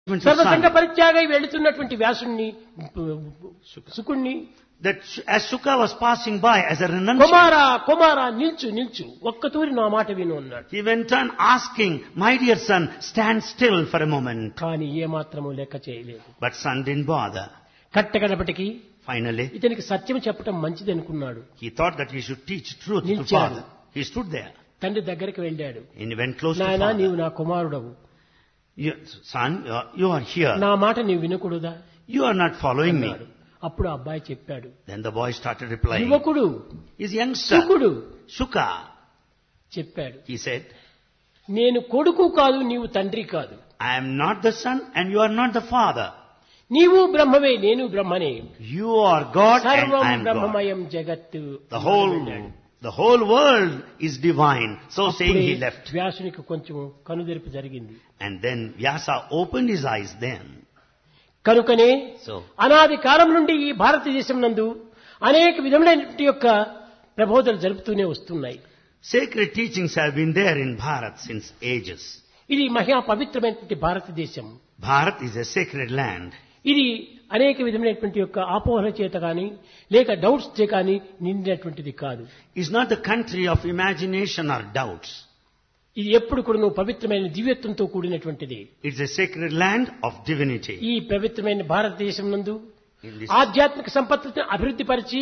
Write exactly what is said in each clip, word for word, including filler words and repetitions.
సర్వసంగ పరిత్యాగై వెళుతున్నటువంటి వ్యాసుణ్ణి శుకుణ్ణి That as Shuka was passing by as a renunciant, కుమారా కుమారా నిల్చు నిల్చు ఒక్కతూరి నా మాట విను అన్నాడు. he went on asking, my dear son, stand still for a moment. కానీ ఏ మాత్రము లెక్క చేయలేదు. But son didn't bother. కట్టగడపటికి Finally, ఇతనికి సత్యం చెప్పడం మంచిది అనుకున్నాడు. he thought that he should teach truth to నిల్చాడు. father. He stood there తండ్రి దగ్గరికి వెళ్ళాడు. and he went close to నాయనా నీవు father. నా కుమారుడవు, You, son, you are, you are here. నా మాట నీవు వినకూడదా You are not following me. అన్నాడు. అప్పుడు ఆ అబ్బాయి చెప్పాడు, Then the boy started replying. యువకుడు His youngster, శుకుడు Shuka, చెప్పాడు, he said, నేను కొడుకు కాదు నీవు తండ్రి కాదు, I am not the son and you are not the father. నీవు బ్రహ్మవే నేను బ్రహ్మనే, You are God and సర్వం I am God. బ్రహ్మమయం జగత్తు. The whole, the whole world is divine. So saying అప్పుడే he left. వ్యాసునికి కొంచెం కనుదెరుపు జరిగింది. And then Vyasa opened his eyes then. కనుకనే So, అనాది కాలం నుండి ఈ భారతదేశం నందు అనేక విధములైనటువంటి యొక్క ప్రబోధనలు జరుపుతూనే వస్తున్నాయి. sacred teachings have been there in Bharat since ages. ఇది మహా పవిత్రమైనటువంటి భారతదేశం. Bharat is a sacred land. ఇది అనేక విధమైనటువంటి యొక్క ఆపోహల చేత కానీ లేక డౌట్స్ చే కానీ నిండినటువంటిది కాదు. It's not the country of imagination or doubts. ఇది ఎప్పుడు కూడా నువ్వు పవిత్రమైన దివ్యత్వంతో కూడినటువంటిది. It's a sacred land of divinity. ఈ పవిత్రమైన భారతదేశం నందు In this, ఆధ్యాత్మిక సంపత్తిని అభివృద్ధి పరిచి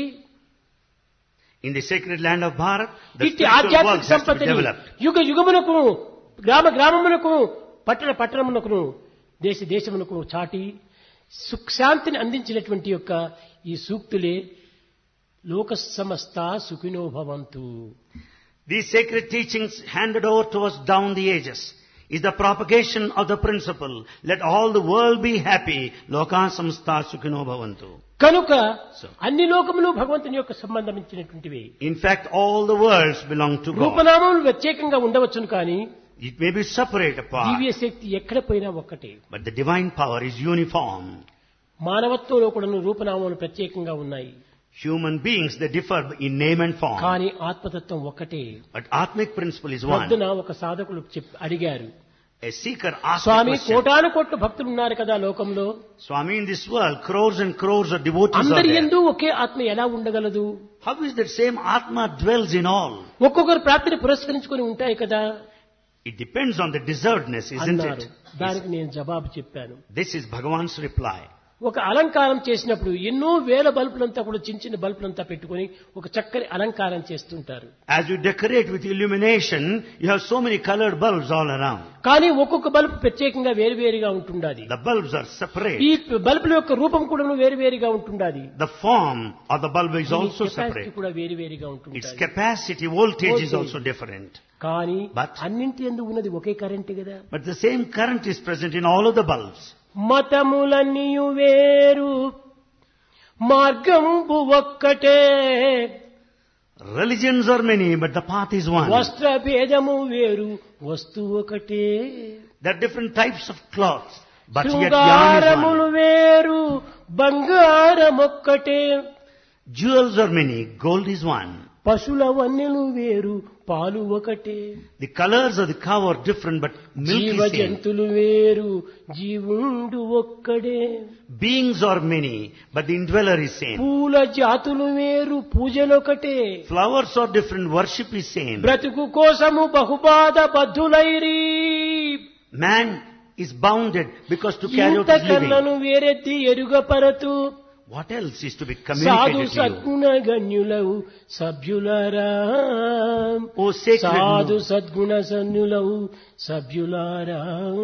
in the sacred land of Bharat, the ఇట్టి spiritual ఆధ్యాత్మిక works has to be సంపత్తిని developed. యుగ యుగమునకు గ్రామ గ్రామమునకు పట్టణ పట్టణమునకు దేశ దేశమునకు చాటి సుఖ శాంతిని అందించినటువంటి యొక్క ఈ సూక్తులే లోక సమస్త సుఖినో భవంతు. These sacred teachings handed over to us down the ages is the propagation of the principle, let all the world be happy, loka samsta sukhino bhavantu. కనుక So, అన్ని లోకములు భగవంతుని యొక్క సంబంధించినటువంటివి. in fact, all the worlds belong to God. రూపనామములు ప్రత్యేకంగా ఉండవచ్చును కానీ It may be separate apart, దివ్య శక్తి ఎక్కడ పోయినా ఒక్కటే. but the divine power is uniform. మానవత్వంలో కూడా రూపనామములు ప్రత్యేకంగా ఉన్నాయి Human beings, they differ in name and form. కానీ ఆత్మతత్వం ఒక్కటే. But Atmic principle is one. పొద్దున ఒక సాధకులు చెప్ అడిగారు, A seeker asked a Swamy question. కోటాను కోట్ల భక్తులు ఉన్నారు కదా లోకంలో, Swami, in this world, crores and crores of devotees are అందరి there. యందు ఒకే ఆత్మ ఎలా ఉండగలదు? How is that same Atma dwells in all? ఒక్కొక్కరు ప్రాప్తిని పురస్కరించుకొని ఉంటాయి కదా It depends on the deservedness, isn't అన్నారు. it? దానికి నేను జవాబు చెప్పాను. This is Bhagavan's reply. ఒక అలంకారం చేసినప్పుడు ఎన్నో వేల బల్బులంతా కూడా చిన్న చిన్న బల్బులంతా పెట్టుకొని ఒక చక్కని అలంకారం చేస్తుంటారు. As you decorate with illumination, you have so many colored bulbs all around. కానీ ఒక్కొక్క బల్బు ప్రత్యేకంగా వేరువేరుగా ఉంటుండాది. The bulbs are separate. ఈ బల్బుల యొక్క రూపం కూడా వేరువేరుగా ఉంటుండాది. The form of the bulb is also capacity separate. కూడా వేరువేరుగా Its ఉంటుండాది. capacity, voltage is Voltage. also different. కానీ But- అన్నింటి యందు ఉన్నది ఒకే కరెంట్ కదా. But the same current is present in all of the bulbs. మతములన్నీయు వేరు మార్గంబు ఒక్కటే, Religions are many, but the path is one. వస్త్ర భేదము వేరు వస్తువు ఒకటే, There are different types of cloths, but yet yarn is శృంగారములు one. వేరు బంగారమొక్కటే, Jewels are many, gold is one. పశుల వన్నెలు వేరు పాలు ఒకటే, The colors of the cow are different, but milk జీవ is same. జంతులు వేరు జీవుండు ఒక్కడే, Beings are many, but the indweller is same. పూల జాతులు వేరు పూజలొకటే, Flowers are different, worship is same. బ్రతుకు కోసము బహుబాధ బద్ధులైరి, Man is bounded because to carry out his living. ఇంతకన్నను వేరెత్తి ఎరుగపరతు, What else is to be సాధు communicated to you? సద్గుణ గణ్యులవు సభ్యులారా, O sacred సాధు noble, సద్గుణ సన్నులవు సభ్యులారా.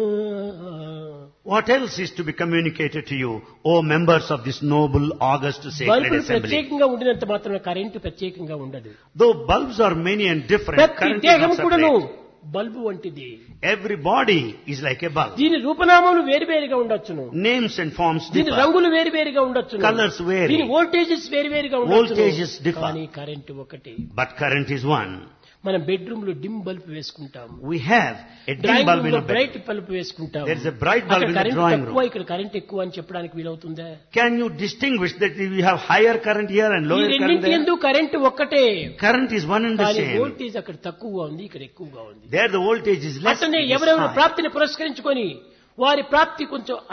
what else is to be communicated to you, O members of this noble, august, sacred బల్బులు assembly? ప్రత్యేకంగా ఉండినంత మాత్రం current ప్రత్యేకంగా ఉండదు. Though bulbs are many and different, ప్రతి current is దేహం not కూడాను separate. బల్బు వంటిది. Every body is like a bulb. దీని రూపనామాలు వేరువేరుగా ఉండొచ్చును, Names and forms దీని differ. రంగులు వేరువేరుగా ఉండొచ్చును, Colours vary. దీని వోల్టేజెస్ వేరువేరుగా Voltages ఉండొచ్చును, differ. కానీ కరెంటు ఒకటి. But current is one. మనం బెడ్రూమ్ లో డిమ్ బల్బ్ వేసుకుంటాము, We have a dim drawing bulb room in లో a బ్రైట్ bed. బల్బ్ వేసుకుంటాము. There is a bright bulb అక్కడ in the కరెంట్ drawing తక్కువ room. ఇక్కడ కరెంట్ ఎక్కువ అని చెప్పడానికి వీలవుతుందా? Can you distinguish that we have higher current here and ఈ lower current రెండింటి there? ఎందుకు కరెంట్ ఒక్కటే, Current is one and the కానీ same. వోల్టేజ్ అక్కడ తక్కువగా ఉంది ఇక్కడ ఎక్కువగా ఉంది. There the voltage is less. అట్లనే it is ఎవరెవరు high. ప్రాప్తిని పురస్కరించుకొని వారి ప్రాప్తి కొంచెం